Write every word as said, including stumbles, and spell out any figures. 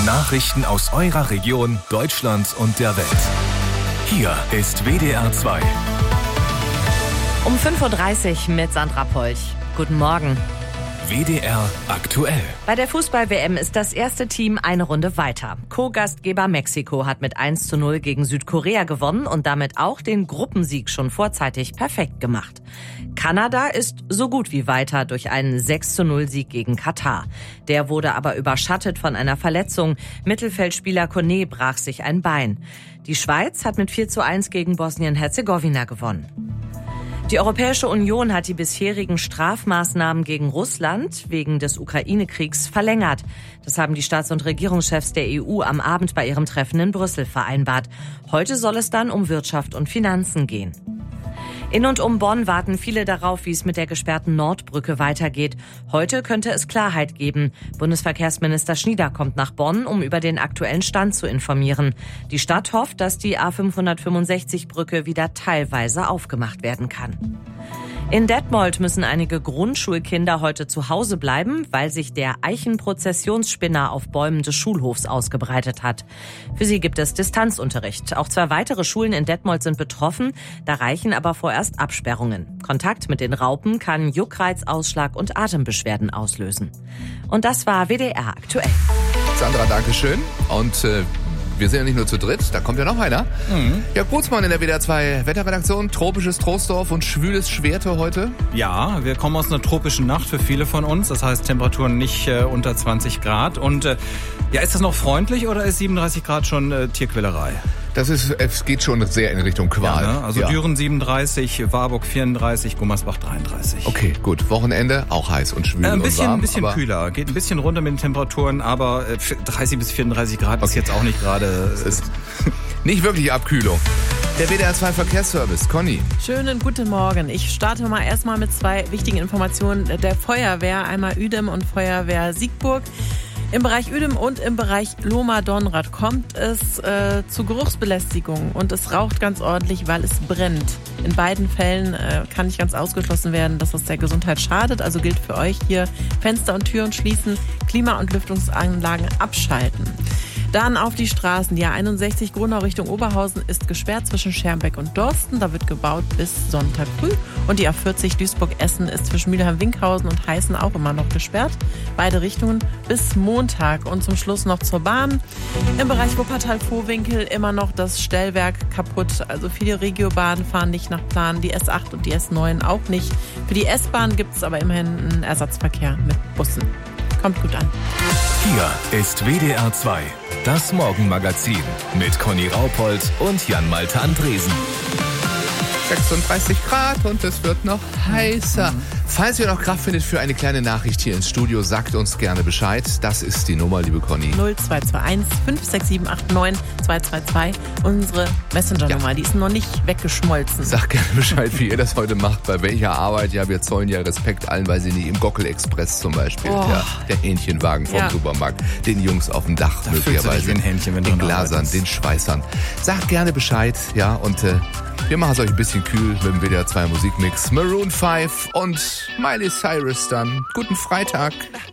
Nachrichten aus eurer Region, Deutschland und der Welt. Hier ist W D R zwei. Um fünf Uhr dreißig mit Sandra Polch. Guten Morgen. W D R aktuell. Bei der Fußball-W M ist das erste Team eine Runde weiter. Co-Gastgeber Mexiko hat mit eins zu null gegen Südkorea gewonnen und damit auch den Gruppensieg schon vorzeitig perfekt gemacht. Kanada ist so gut wie weiter durch einen sechs zu null Sieg gegen Katar. Der wurde aber überschattet von einer Verletzung. Mittelfeldspieler Kone brach sich ein Bein. Die Schweiz hat mit vier zu eins gegen Bosnien-Herzegowina gewonnen. Die Europäische Union hat die bisherigen Strafmaßnahmen gegen Russland wegen des Ukraine-Kriegs verlängert. Das haben die Staats- und Regierungschefs der E U am Abend bei ihrem Treffen in Brüssel vereinbart. Heute soll es dann um Wirtschaft und Finanzen gehen. In und um Bonn warten viele darauf, wie es mit der gesperrten Nordbrücke weitergeht. Heute könnte es Klarheit geben. Bundesverkehrsminister Schnieder kommt nach Bonn, um über den aktuellen Stand zu informieren. Die Stadt hofft, dass die A fünfhundertfünfundsechzig Brücke wieder teilweise aufgemacht werden kann. In Detmold müssen einige Grundschulkinder heute zu Hause bleiben, weil sich der Eichenprozessionsspinner auf Bäumen des Schulhofs ausgebreitet hat. Für sie gibt es Distanzunterricht. Auch zwei weitere Schulen in Detmold sind betroffen, da reichen aber vorerst Absperrungen. Kontakt mit den Raupen kann Juckreiz, Ausschlag und Atembeschwerden auslösen. Und das war W D R aktuell. Sandra, danke schön. Und äh, wir sind ja nicht nur zu dritt, da kommt ja noch einer. Mhm. Jörg Bootsmann in der W D R zwei Wetterredaktion. Tropisches Troisdorf und schwüles Schwerte heute. Ja, wir kommen aus einer tropischen Nacht für viele von uns. Das heißt Temperaturen nicht äh, unter zwanzig Grad. Und äh, ja, ist das noch freundlich oder ist siebenunddreißig Grad schon äh, Tierquälerei? Das ist, es geht schon sehr in Richtung Qual. Ja, ne? Also ja. Düren siebenunddreißig, Warburg vierunddreißig, Gummersbach dreiunddreißig. Okay, gut. Wochenende auch heiß und schwül äh, ein bisschen, und warm. Ein bisschen kühler. Geht ein bisschen runter mit den Temperaturen, aber äh, dreißig bis vierunddreißig Grad okay. Ist jetzt auch nicht gerade... Äh, ist nicht wirklich Abkühlung. Der W D R zwei Verkehrsservice. Conny. Schönen guten Morgen. Ich starte mal erstmal mit zwei wichtigen Informationen der Feuerwehr. Einmal Uedem und Feuerwehr Siegburg. Im Bereich Uedem und im Bereich Lohmar-Donnrad kommt es äh, zu Geruchsbelästigung und es raucht ganz ordentlich, weil es brennt. In beiden Fällen äh, kann nicht ganz ausgeschlossen werden, dass es der Gesundheit schadet. Also gilt für euch hier Fenster und Türen schließen, Klima- und Lüftungsanlagen abschalten. Dann auf die Straßen. Die A einundsechzig Gronau Richtung Oberhausen ist gesperrt zwischen Schermbeck und Dorsten. Da wird gebaut bis Sonntag früh. Und die A vierzig Duisburg-Essen ist zwischen Mülheim-Winkhausen und Heißen auch immer noch gesperrt. Beide Richtungen bis Montag. Und zum Schluss noch zur Bahn. Im Bereich Wuppertal-Vohwinkel immer noch das Stellwerk kaputt. Also viele Regiobahnen fahren nicht nach Plan. Die S acht und die S neun auch nicht. Für die S-Bahn gibt es aber immerhin einen Ersatzverkehr mit Bussen. Kommt gut an. Hier ist W D R zwei, das Morgenmagazin mit Conny Raupold und Jan-Malte Andresen. sechsunddreißig Grad und es wird noch heißer. Falls ihr noch Kraft findet für eine kleine Nachricht hier ins Studio, sagt uns gerne Bescheid. Das ist die Nummer, liebe Conny. null zwei zwei eins fünf sechs sieben acht neun zwei zwei zwei. Unsere Messenger-Nummer, ja. Die ist noch nicht weggeschmolzen. Sagt gerne Bescheid, wie ihr das heute macht, bei welcher Arbeit. Ja, wir zollen ja Respekt allen, weil sie nicht im Gockel-Express zum Beispiel. Oh. Ja, der Hähnchenwagen vom ja. Supermarkt. Den Jungs auf dem Dach da möglicherweise. Den Hähnchen, wenn den Glasern, den Schweißern. Sagt gerne Bescheid, ja, und äh, wir machen es euch ein bisschen kühl mit dem W D R zwei Musikmix. Maroon fünf und Miley Cyrus dann. Guten Freitag.